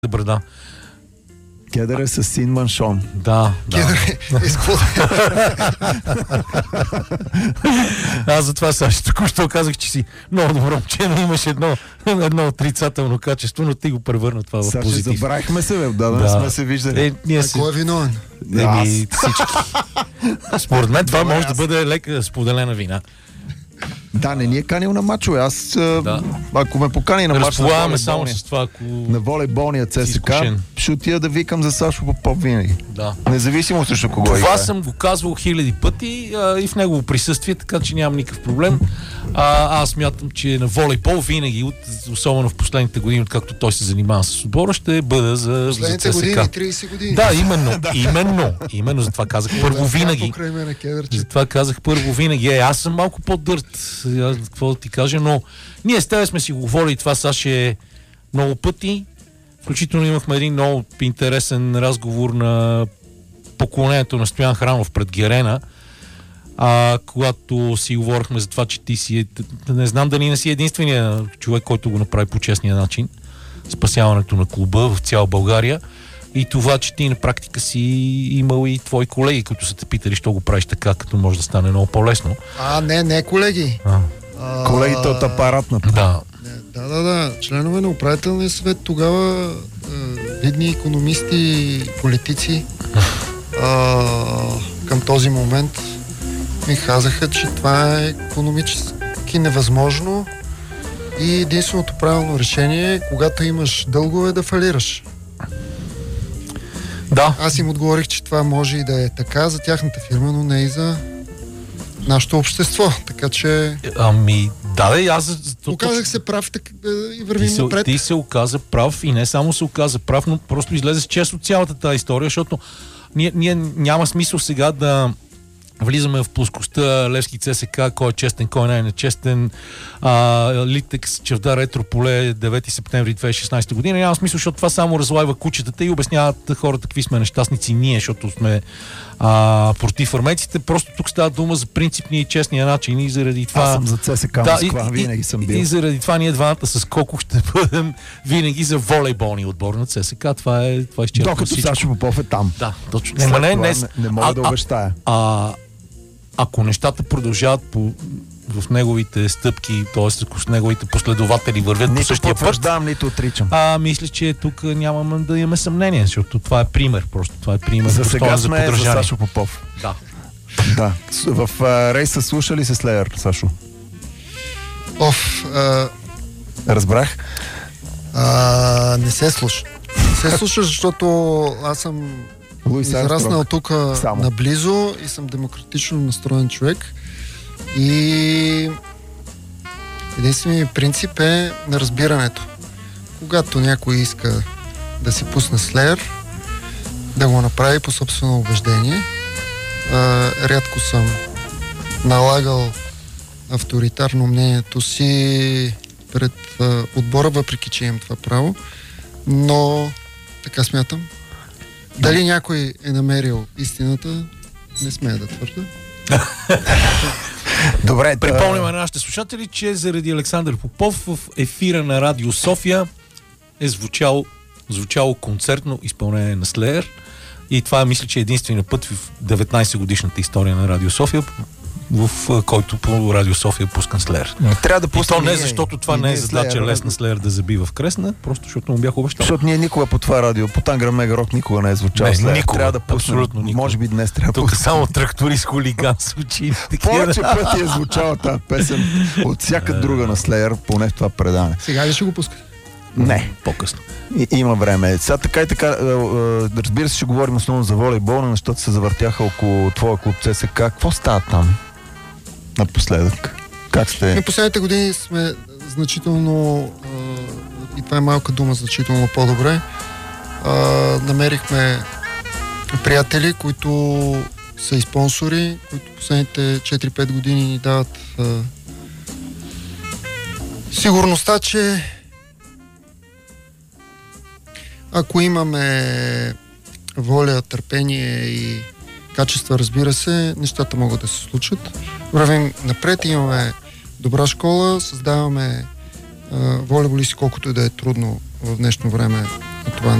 брада. Кедър е с син Маншон. Да. Аз затова сега току-що казах, че си много добро момче, но имаш едно отрицателно качество, но ти го превърна това в позитив. Забравихме се, да не сме се виждали. Кой е виновен? Всички. Според мен това може да бъде лека споделена вина. Да, не ни е канил на мачове. Аз, ако ме покани на мач разполагаме само с това, на волейболния ЦСК, ще отида да викам за Сашо Попов винаги. Да. Независимо срещу кого това играе. съм го казвал хиляди пъти и в негово присъствие, така че нямам никакъв проблем. Аз смятам, че на волейбол винаги, особено в последните години, откакто той се занимава с отбора, ще бъда за ЦСК. Последните години, 30 години. Да, именно затова казах първо винаги. Затова казах първо винаги. Аз съм малко по-дърт, какво да ти кажа, но ние с тебе сме си го говорили това, Саше, много пъти. Включително имахме един много интересен разговор на поклонението на Стоян Хранов пред Герена, когато си говорихме за това, че ти си, не знам дали не си единствения човек, който го направи по честния начин, спасяването на клуба в цяла България, и това, че ти на практика си имал и твои колеги, които са те питали, що го правиш така, като може да стане много по-лесно. Не колеги. Колегите от апаратната. Да. Да. Членове на управителния съвет тогава, видни икономисти, политици, към този момент ми казаха, че това е икономически невъзможно и единственото правилно решение е, когато имаш дългове, да фалираш. Да. Аз им отговорих, че това може и да е така за тяхната фирма, но не и за нашето общество. Така че... Оказах се прав и вървим напред. Ти се оказа прав и не само се оказа прав, но просто излезе с чест от цялата тази история, защото ние няма смисъл сега да влизаме в плоскостта Левски ЦСК, кой е честен, кой не е нечестен, Литекс, Чавдар, Етрополе, 9 септември 2016 година. Няма смисъл, защото това само разлайва кучетата и обясняват хората какви сме нещастници ние, защото сме против армейците. Просто тук става дума за принципния и честния начин и заради това... Аз съм за ЦСК Москва, винаги съм бил. И заради това ние двамата с Коко ще бъдем винаги за волейболния отбор на ЦСК. Това е изчерпано. Докато Сашо Попов е там. Да, точно. Не мога да обещая. Ако нещата продължават в неговите стъпки, т.е. ако с неговите последователи вървят по същия път, нито отричам. Мисля, че тук нямаме да имаме съмнение, защото това е пример. Просто това е пример за сега за сме подражание. За Сашо Попов. Да. В рейса слуша ли се Слеер, Сашо? Разбрах. Не се слуша. Не се слуша, защото аз съм израснал тук наблизо и съм демократично настроен човек. И единственият принцип е на разбирането. Когато някой иска да си пусне Слеер, да го направи по собствено убеждение. Рядко съм налагал авторитарно мнението си пред отбора, въпреки че имам това право, но така смятам. Дали някой е намерил истината, не смея да твърда. Добре, припомняме на нашите слушатели, че заради Александър Попов в ефира на Радио София е звучало концертно изпълнение на Слеер и това мисля, че е единственият път в 19 годишната история на Радио София, в който по Радио София пускан Слеер. Трябва да пуснем. И то не защото това не е задача лесна Слеер да забива в кресна, просто защото му бях обещал. Защото ние никога по това радио, по Тангра Мега Рок никога не е звучал Слеер. Никога, трябва да пуснем. Абсолютно никога. Може би днес трябва да пуснем. Тук само тракторист хулиган звучи. Повече пъти е звучала тази песен от всяка друга на Слеер, поне в това предаване. Сега ли ще го пускате? Не. По-късно. Има време. Сега така и така, разбира се, ще говорим основно за волейбол, но нещата се завъртяха около твоя клуб ЦСК. Какво става там напоследък? Как сте? На последните години сме значително, и това е малка дума, значително по-добре. Намерихме приятели, които са и спонсори, които последните 4-5 години ни дават сигурността, че ако имаме воля, търпение и качества, разбира се, нещата могат да се случат. Вървим напред, имаме добра школа, създаваме волейболисти, колкото и да е трудно в днешно време Това